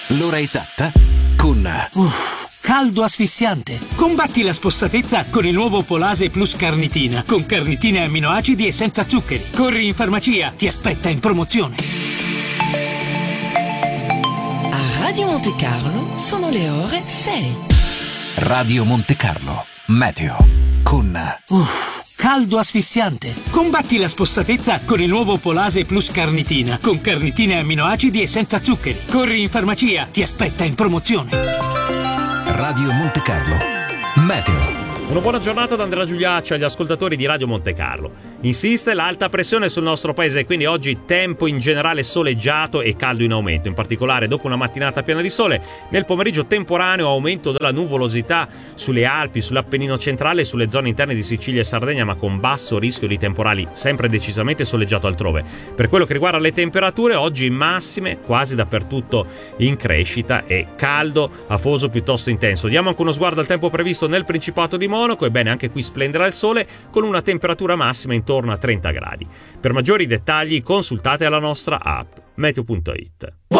L'ora esatta con caldo asfissiante. Combatti la spossatezza con il nuovo Polase Plus Carnitina, con carnitina e amminoacidi e senza zuccheri. Corri in farmacia, ti aspetta in promozione. A Radio Monte Carlo sono le ore 6. Radio Monte Carlo Meteo con Caldo asfissiante. Combatti la spossatezza con il nuovo Polase Plus Carnitina, con carnitina e amminoacidi e senza zuccheri. Corri in farmacia, ti aspetta in promozione. Radio Monte Carlo Meteo. Una buona giornata da Andrea Giuliacci agli ascoltatori di Radio Monte Carlo. Insiste l'alta pressione sul nostro paese, quindi oggi tempo in generale soleggiato e caldo in aumento, in particolare dopo una mattinata piena di sole. Nel pomeriggio temporaneo aumento della nuvolosità sulle Alpi, sull'Appennino centrale e sulle zone interne di Sicilia e Sardegna, ma con basso rischio di temporali, sempre decisamente soleggiato altrove. Per quello che riguarda le temperature, oggi massime quasi dappertutto in crescita e caldo afoso piuttosto intenso. Diamo anche uno sguardo al tempo previsto nel Principato di Monaco. Ebbene, anche qui splenderà il sole con una temperatura massima intorno a 30 gradi. Per maggiori dettagli consultate la nostra app meteo.it.